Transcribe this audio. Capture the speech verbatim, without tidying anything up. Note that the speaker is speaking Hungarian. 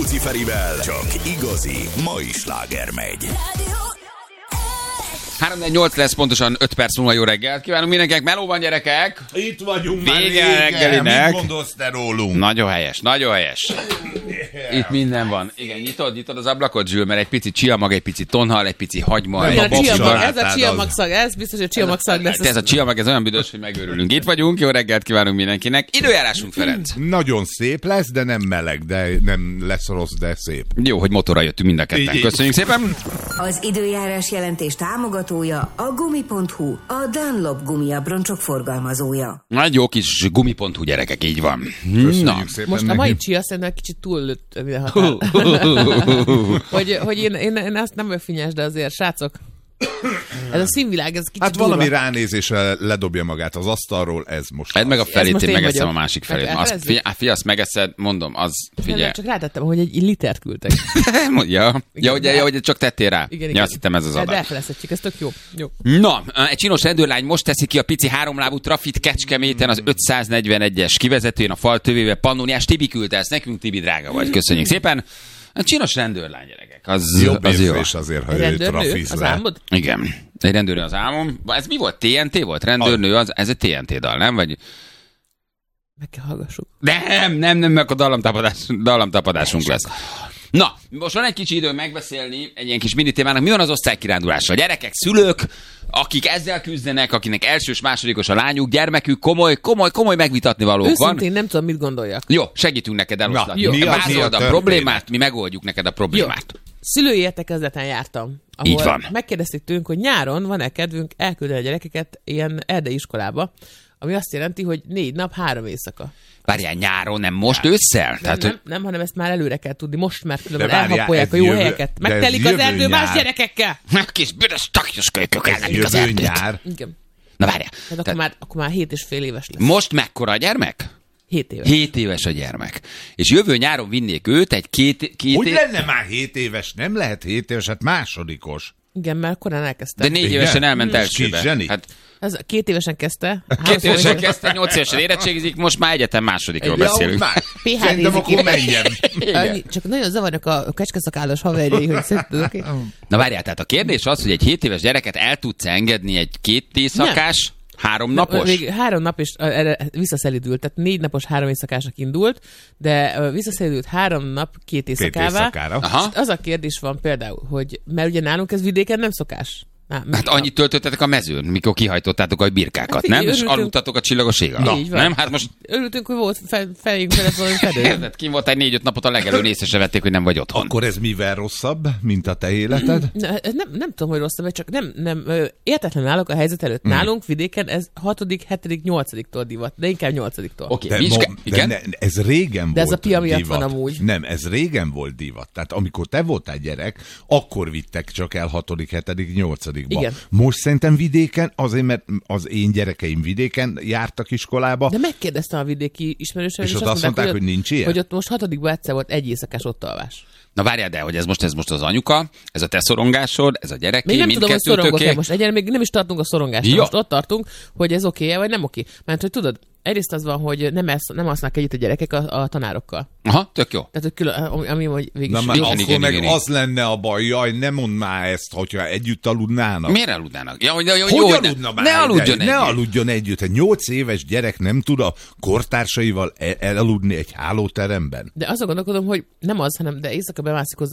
Luciferivel csak igazi mai sláger megy. három nyolc lesz, pontosan öt perc múlva. Jó reggelt kívánunk mindenkinek. Meló van, gyerekek! Itt vagyunk már Vége reggelinek. Mit gondolsz te rólunk? Nagyon helyes, nagyon helyes. Itt minden van. Igen, nyitod, nyitod az ablakot, Zsül, mert egy pici csiamag, egy pici tonhal, egy pici hagyma. Nem, egy a Csiamag, babsi ez a csiamag szag, ez biztos, hogy csiamag szag lesz. Ez a csiamag, ez olyan büdös, hogy megőrülünk. Itt vagyunk, jó reggelt kívánunk mindenkinek. Időjárásunk, Ferenc. Nagyon szép lesz, de nem meleg, de nem lesz rossz, de szép. Jó, hogy motorral jöttünk mind a ketten. Köszönjük szépen. Az időjárás jelentés támogatója a gumi pont hu, a Dunlop gumiabroncsok forgalmazója. Nagy jó kis gumi pont hu, gyerekek, így van. Köszönjük Na. szépen Most a neki. mai csia szerintem kicsit túllőtt minden határ. hogy, hogy én, én, én azt nem vagyok finnyes, de azért, srácok, ez a színvilág, ez kicsit Hát valami durva. ránézésre ledobja magát az asztalról, ez most. Edd meg a Ez felét, most én én megeszem a vagyok. másik felét. Meg Azt, elfelezzük? figyelj, figyelj, azt megeszed, mondom, az, Nem, figyelj. nem, csak rátettem, hogy egy litert küldtek. ja, ja, ugye, de- ja, hogy csak tettél rá. Igen, Ja, igen. azt hittem ez az De adat. elfelezhetjük, ez tök jó. jó. Na, egy csinos rendőrlány most teszi ki a pici háromlábú trafit Kecskeméten az ötszáznegyvenegyes kivezetőjén a fal tövével. Pannóniás Tibi küldte ezt nekünk, Tibi drága vagy. Köszönjük szépen. A csinos rendőrlány, gyerekek. Az, Jobb az jó. érzés azért, ha Egy ő rendőrnő, trafiz az le. álmod? Igen. Egy rendőrnő az álmom. Ez mi volt? té en té volt? Rendőrnő, az, ez egy té en té dal, nem? Vagy... Meg kell hallgassuk. Nem, nem, nem, mert akkor dallamtapadás, dallamtapadásunk lesz. Na, most van egy kicsi időm megbeszélni egy ilyen kis mini témának. Mi van az osztálykirándulással? Gyerekek, szülők, akik ezzel küzdenek, akinek elsős, másodikos a lányuk, gyermekük, komoly, komoly, komoly megvitatni valók van. Őszintén nem tudom, mit gondoljak. Jó, segítünk neked eloszlatni. Na, mi a- mi a Vázold a történet? problémát, mi megoldjuk neked a problémát. Szülői értekezleten jártam, ahol Így van. megkérdezték tőlünk, hogy nyáron van-e kedvünk elküldeni a gyerekeket ilyen erdei iskolába, ami azt jelenti, hogy négy nap, három éjszaka. Várjál, nyáron, nem most ősszel? Nem, Tehát, nem, hogy... nem, hanem ezt már előre kell tudni, most, mert különben De várjál, elhappolják ez a jó jövő- helyeket. de ez Megtelik az jövő erdő más nyár. gyerekekkel. Kis büdös taknyos kölykök ellenük az Jövő erdőt. nyár. Igen. Na várjál. Hát akkor, Tehát már, akkor már hét és fél éves lesz. most mekkora a gyermek? Hét éves. Hét éves a gyermek. És jövő nyáron vinnék őt egy két, két Hogy év... lenne már hét éves? Nem lehet hét éves, hát másodikos. Igen, mert korán elkezdte. De négy Igen? évesen elment Hmm. elsőbe. Kis zseni. Hát Ez két évesen kezdte. két évesen kezdte, nyolc évesen érettségizik, most már egyetem másodikról beszélünk. már. pé há dé-zik. Szerintem akkor menjen. Annyi, csak nagyon zavarnak a kecskeszakállas haverjai, hogy szerinted, oké? Na várjál, tehát a kérdés az, hogy egy hét éves gyereket el tudsz engedni egy két éjszakás, három napos? Még három nap is ö, erre visszaszelidült, tehát négy napos három éjszakásnak indult, de ö, visszaszelidült három nap két Két éjszakává. éjszakára. Aha. Az a kérdés van például, hogy mert ugye nálunk ez vidéken nem szokás. Na, Hát annyit töltöttetek a mezőn, mikor kihajtottátok a birkákat, Hát nem? figyelj, És örültünk. aludtatok a csillagos ég alatt. Így van. Nem? Hát most Örültünk, hogy volt fe, fejünk felett valami fedő. érted, kim volt egy négy-öt napot a legelőn, észre se vették, hogy nem vagy otthon. Akkor ez mivel rosszabb, mint a te életed? Na, ez nem, nem tudom, hogy rosszabb, csak nem, nem ö, értetlen állok a helyzet előtt. Nálunk vidéken ez hatodik, hetedik, nyolcadiktól divat, de inkább nyolcadiktól. Oké, De, mi is mo- ke- de igen? ne, ez régen De ez volt a pia miatt divat. van amúgy. Nem, ez régen volt divat. Tehát amikor te voltál gyerek, akkor vittek csak el hatodik, hetedik, nyolcadikba. Igen. Most szerintem vidéken, azért mert az én gyerekeim vidéken jártak iskolába. De megkérdeztem a vidéki ismerősöm, És ott azt mondták, hogy nincs ilyen? Hogy ott most hatodikban egyszer volt egy éjszakás ott alvás. Na várjál, de hogy ez most, ez most az anyuka, ez a te szorongásod, ez a gyereké, Még nem tudom, hogy szorongok-e mindkettőtöké. most. Egyelőre még nem is tartunk a szorongásra. Ja. Most ott tartunk, hogy ez oké-e, vagy nem oké. Mert hogy tudod, egyrészt az van, hogy nem, esz, nem alsznak együtt a gyerekek a, a tanárokkal. Aha, tök jó. Tehát, hogy külön, ami, ami hogy végig Na is már jó. akkor igen, meg igen, igen. az lenne a baj, jaj, ne mondd már ezt, hogyha együtt aludnának. Miért aludnának? Ja, hogy, hogy, Hogy jó, hogy aludna ne, már? ne aludjon Ne együtt. aludjon együtt. Egy nyolc éves gyerek nem tud a kortársaival el- elaludni egy hálóteremben. De azon gondolkodom, hogy nem az, hanem de éjszaka bemászik hozzá